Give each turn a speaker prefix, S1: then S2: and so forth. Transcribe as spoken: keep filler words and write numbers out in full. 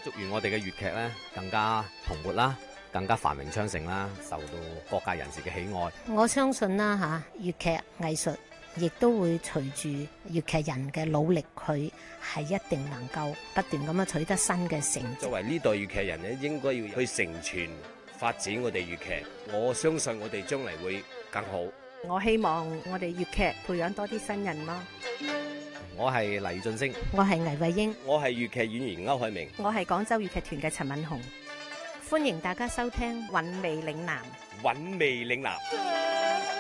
S1: 祝願我哋嘅粵劇咧更加蓬勃啦，更加繁榮昌盛啦，受到各界人士嘅喜愛。
S2: 我相信啦嚇，粵劇藝術亦都會隨住粵劇人嘅努力，佢係一定能夠不斷咁樣取得新嘅成績。
S3: 作為呢代粵劇人咧，應該要去承傳發展我哋粵劇。我相信我哋將嚟會更好。
S4: 我希望我哋粵劇培養多啲新人咯。
S1: 我係黎俊升，
S2: 我係倪慧英，
S3: 我係粵劇演員歐海明，
S4: 我係廣州粵劇團嘅陳敏紅。
S2: 歡迎大家收聽《韻味嶺南》。
S3: 韻味嶺南。